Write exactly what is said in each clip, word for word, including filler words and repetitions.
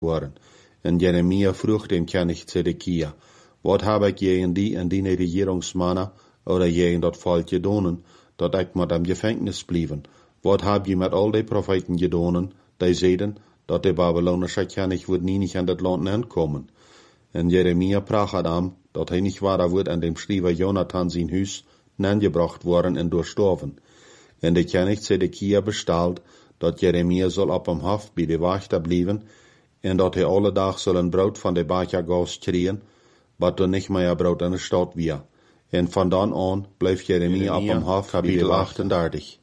worden. En Jeremia vroeg dem König Zedekia, wat heb ik gegen die en die regeringsmannen oder gegen dat volk gedonen, dat ik met am Gefängnis blieven? Wat heb je met al die Propheten gedonen, die zeiden, dat de Babylonische König wird nie nicht an dat Land ankommen? En Jeremia prachet am, dat hij nicht waar wordt an dem Schreiber Jonathan zijn huis nangebracht worden en doorstorven. En de König Zedekia bestalt, dat Jeremia soll op hem Hof bij de wachter blijven, en dat hij alle dag soll een brood van de Bachagas kriegen, wat er nicht mehr brood in de stad weer. En van dan aan bleef Jeremia op hem Hof, kapitel achtendertig.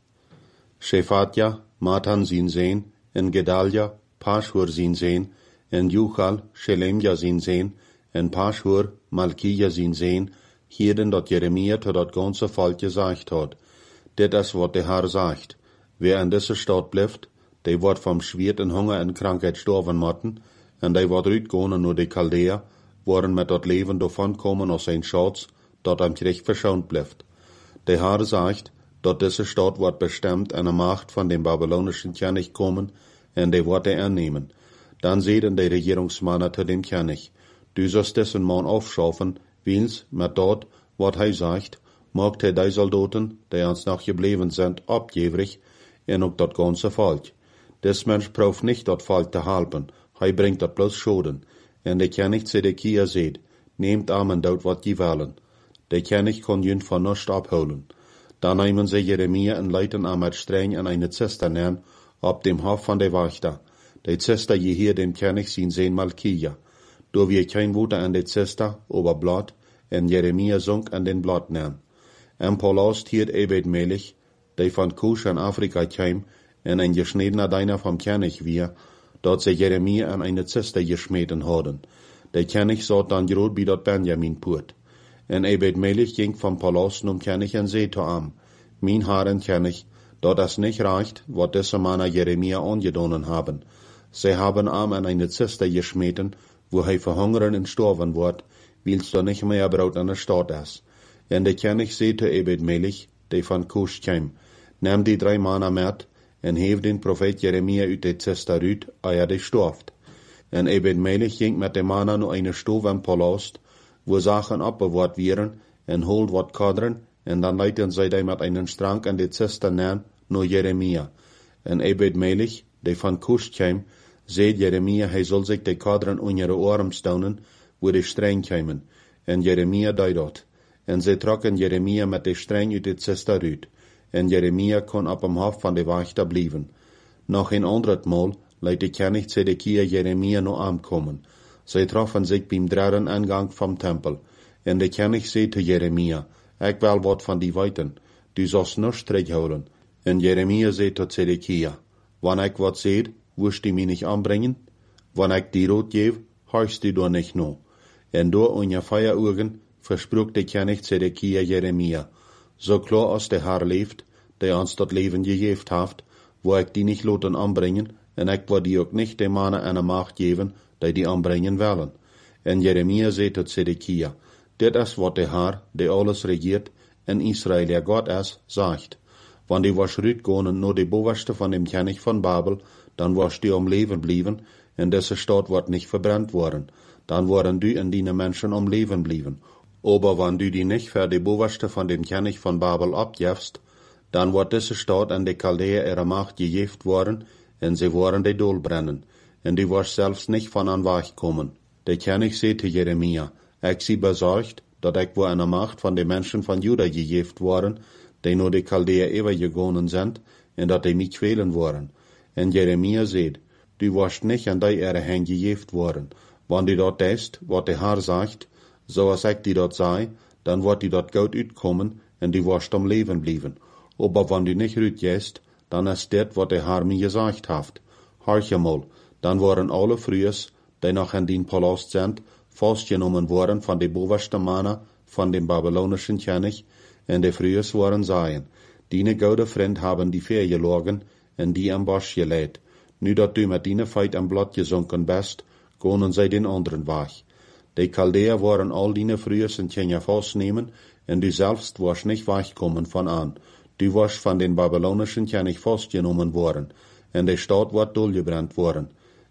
Shefatja, Matan zijn zeen, en Gedalja, Pashur zijn zeen, en Juchal, Shelemja zijn zeen, en Pashur, Malkia zijn zeen, hielden dat Jeremia tot dat ganze volk gezegd had. Dit is wat de Herr sagt. Wer in deze stad blijft, die wordt vom Schwert en Hunger en Krankheit sterven moeten, en die wordt uitgaan naar de Chaldea, worden met dat leven davon komen als zijn Schatz, dat am Krieg verschont blijft. De Herr sagt, dat deze stad wordt bestemmt en de Macht van dem babylonischen König komen, en die wordt er annehmen. Dan zeiden de regeringsmannen zu dem König, du sollst diesen Mann aufschaffen, wils met dat, wat hij sagt, maakt hij die Soldaten, die ons nog gebleven sind, abjewrig, en ook dat ganze volk. Des Mensch prooft nicht dat volk te helpen, hij brengt dat bloß Schoden. En de König Zedekia zegt, nehmt aan en dood wat je willen. De König kon jün van nichts abholen. Dan nemen ze Jeremia en leiten aan met streng en eine Zisterne op dem Hof van de Wachter. De Zister je hier dem König zijn zeen Malkia. Do wir kein Wuter an de Zister, ober Blatt, en Jeremia zunk an den Blatt nahm. En Palast hiert Ebed Melech, die van Kusch in Afrika kam, en ein geschniedener Deiner vom König wir, dort sie Jeremia an eine Zister geschmeten hadden. Der König saht dann grot bei dort Benjamin put. En Ebed Melech ging vom Palast um König en sehte am, mein Herren König, dort es nicht reicht, wat diese Männer Jeremia angedonnen haben. Sie haben am an eine Zister geschmeten, wo hij verhungern en sterven wordt, wils er nicht mehr Brot in der Stadt ist. En de König zei zu Ebed Melech, die van Kusch kam, neem die drei Männer mit, en heef den Prophet Jeremia uit de Zister uit, eer die storft. En Ebed Melech ging met de Männer naar eine Stove im Palast, wo Sachen abbewahrt wären, en holt wat kadren, en dan leiten sie die mit einen Strang an de Zister nähen, naar Jeremia. En Ebed Melech, die van Kusch kam, zei Jeremia, hij soll sich de kadren in ihre Ohren stonen, wo de streng kwamen. En Jeremia deed dat. En ze trokken Jeremia met de streng uit de Zister uit. En Jeremia kon op hem Hof van de Wachter blijven. Nog een ander Mal leidt de König Zedekia Jeremia nog aankomen. Zij troffen zich beim derde Eingang vom Tempel. En de König zei zu Jeremia, ik wil wat van die weten. Du sollst nichts terughouden. En Jeremia zei tot Zedekia, wanneer ik wat zei, wirst du mich nicht anbringen? Wann ich die Rot gebe, horchst du doch nicht noch. En door in je Feieraugen versprach der König Zedekia Jeremia, so klar als der Herr lebt, der uns das Leben gegeben hat, wo ich die nicht loten anbringen, en ich will die auch nicht den Mannen eine Macht geben, die die anbringen wollen. En Jeremia zei tot Zedekia, dit is wat der Herr, der alles regiert, en Israel der Gott ist, sagt. Wann die was rütgehen nur die Boverste von dem König von Babel, dann wirst du am Leben blieben, en diese Stadt wird nicht verbrannt worden. Dann worden du en deine Menschen am Leben blieben. Aber wenn du die nicht für die Boverste von dem König von Babel abgibst, dann wird diese Stadt an die Chaldäer ihre Macht gegeben worden, en sie werden die Dol brennen, en du wirst selbst nicht von an Weg kommen. Der König zei zu Jeremia, ich sie besorgt, dat ich wo eine Macht von den Menschen von Juda gegeben worden, die nur die Chaldäer übergegangen sind, en dat die mich quälen worden. En Jeremia zei, du wirst nicht an die ihre Hände gegeben worden. Wenn du dort denkst, wat der Herr sagt, so als ich die dort sei, dann wird die dort gut uitkommen, en du wirst am Leben bleiben. Aber wenn du nicht uitgehst, dann ist das, wat der Herr mir gesagt hat. Horch mal, dann waren alle Frühes, die noch in den Palast sind, festgenommen worden von den boversten Männer von dem babylonischen König, en die Frühes waren seien. Deine gute Freund haben die Fee gelogen, en die am Bosch gelegt. Nu dat du met deine Feit am Blatt gesunken bist, gonen zij den anderen Weg. Die Chaldäer waren all deine Frühes in Kenia festnehmen, en du selbst warst nicht wegkommen von an. Du warst von den babylonischen König festgenommen worden, en die Stadt wird durchgebrannt worden.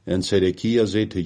En Zedekia zei te